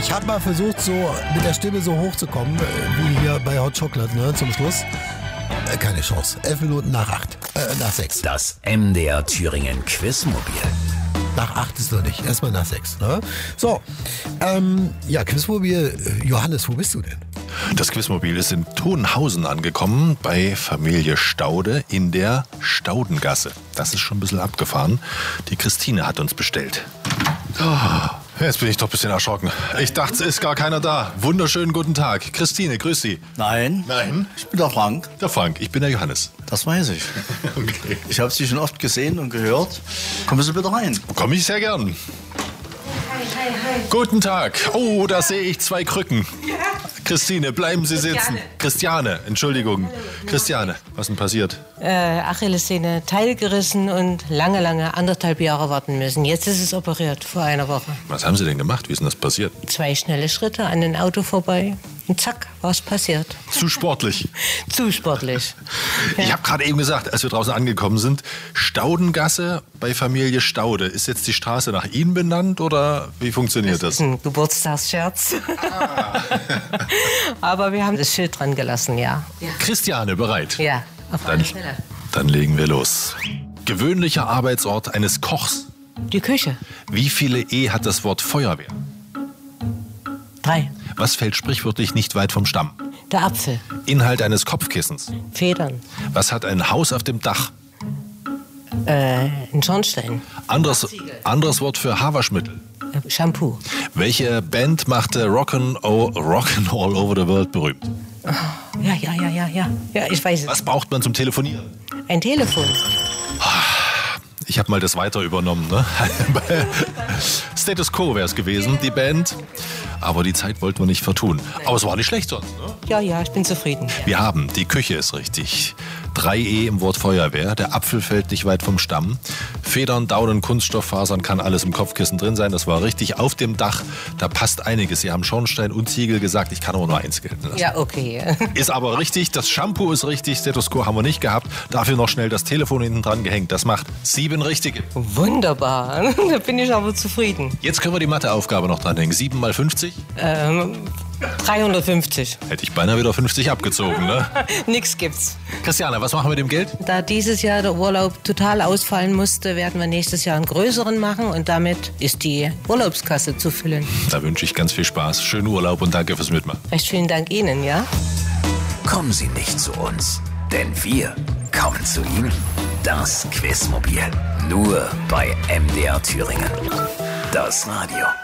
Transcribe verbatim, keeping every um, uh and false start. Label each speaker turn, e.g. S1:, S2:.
S1: Ich habe mal versucht, so mit der Stimme so hochzukommen, wie hier bei Hot Chocolate, ne, zum Schluss. Äh, keine Chance. Elf Minuten nach acht. Äh, nach sechs.
S2: Das M D R Thüringen Quizmobil.
S1: Nach acht ist noch nicht. Erstmal nach sechs. Ne? So, ähm, ja, Quizmobil. Johannes, wo bist du denn?
S3: Das Quizmobil ist in Thonhausen angekommen, bei Familie Staude in der Staudengasse. Das ist schon ein bisschen abgefahren. Die Christine hat uns bestellt. Oh, jetzt bin ich doch ein bisschen erschrocken. Ich dachte, es ist gar keiner da. Wunderschönen guten Tag. Christine, grüß Sie.
S4: Nein.
S3: Nein?
S4: Ich bin der Frank.
S3: Der Frank, ich bin der Johannes.
S4: Das weiß ich.
S3: Okay.
S4: Ich habe Sie schon oft gesehen und gehört. Kommen Sie bitte rein.
S3: Komme ich sehr gern.
S5: Hi, hi, hi.
S3: Guten Tag. Oh, da sehe ich zwei Krücken.
S5: Ja.
S3: Christine, bleiben Sie sitzen.
S5: Christiane.
S3: Christiane, Entschuldigung. Christiane, was ist denn passiert?
S5: Äh, Achillessehne teilgerissen und lange, lange anderthalb Jahre warten müssen. Jetzt ist es operiert, vor einer Woche.
S3: Was haben Sie denn gemacht? Wie ist denn das passiert?
S5: Zwei schnelle Schritte an ein Auto vorbei und zack, war's passiert.
S3: Zu sportlich.
S5: Zu sportlich.
S3: Ich habe gerade eben gesagt, als wir draußen angekommen sind, Staudengasse bei Familie Staude. Ist jetzt die Straße nach Ihnen benannt oder wie funktioniert das?
S5: Das ist ein Geburtstagsscherz.
S3: Ah.
S5: Aber wir haben das Schild dran gelassen, ja. Ja,
S3: Christiane, bereit?
S5: ja auf alle
S3: Dann,
S5: Fälle.
S3: dann legen wir los. Gewöhnlicher Arbeitsort eines Kochs.
S5: Die Küche.
S3: Wie viele E hat das Wort Feuerwehr?
S5: Drei.
S3: Was fällt sprichwörtlich nicht weit vom Stamm?
S5: Der Apfel.
S3: Inhalt eines Kopfkissens.
S5: Federn.
S3: Was hat ein Haus auf dem Dach?
S5: Äh, ein Schornstein.
S3: Anderes, anderes Wort für Haarwaschmittel.
S5: Äh, Shampoo.
S3: Welche Band machte Rock'n Rock'n All Over the World berühmt?
S5: Ja, ja, ja, ja, ja. Ja, ich weiß es.
S3: Was braucht man zum Telefonieren?
S5: Ein Telefon.
S3: Ich habe mal das weiter übernommen. Ne? Status Quo wäre es gewesen, die Band. Aber die Zeit wollten wir nicht vertun. Aber es war nicht schlecht sonst. Ne?
S5: Ja, ja, ich bin zufrieden.
S3: Wir haben, die Küche ist richtig. Drei E im Wort Feuerwehr. Der Apfel fällt nicht weit vom Stamm. Federn, Daunen, Kunststofffasern, kann alles im Kopfkissen drin sein. Das war richtig. Auf dem Dach, da passt einiges. Sie haben Schornstein und Ziegel gesagt. Ich kann aber nur eins gelten lassen.
S5: Ja, okay.
S3: Ist aber richtig. Das Shampoo ist richtig. Status Quo haben wir nicht gehabt. Dafür noch schnell das Telefon hinten dran gehängt. Das macht sieben richtige.
S5: Wunderbar. Da bin ich aber zufrieden.
S3: Jetzt können wir die Matheaufgabe noch dranhängen. sieben mal fünfzig?
S5: Ähm, dreihundertfünfzig.
S3: Hätte ich beinahe wieder fünfzig abgezogen, ne?
S5: Nix gibt's.
S3: Christiane, was machen wir mit dem Geld?
S5: Da dieses Jahr der Urlaub total ausfallen musste, werden wir nächstes Jahr einen größeren machen und damit ist die Urlaubskasse zu füllen.
S3: Da wünsche ich ganz viel Spaß. Schönen Urlaub und danke fürs Mitmachen.
S5: Recht vielen Dank Ihnen, ja?
S2: Kommen Sie nicht zu uns, denn wir kommen zu Ihnen. Das Quizmobil. Nur bei M D R Thüringen. Das Radio.